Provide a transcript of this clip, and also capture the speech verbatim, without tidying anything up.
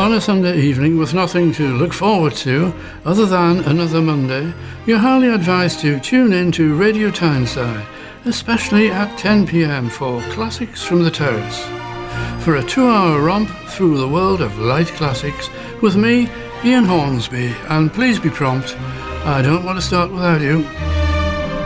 On a Sunday evening with nothing to look forward to other than another Monday, you're highly advised to tune in to Radio Tyneside, especially at ten p m for Classics from the Terrace. For a two-hour romp through the world of light classics with me, Ian Hornsby, and please be prompt, I don't want to start without you.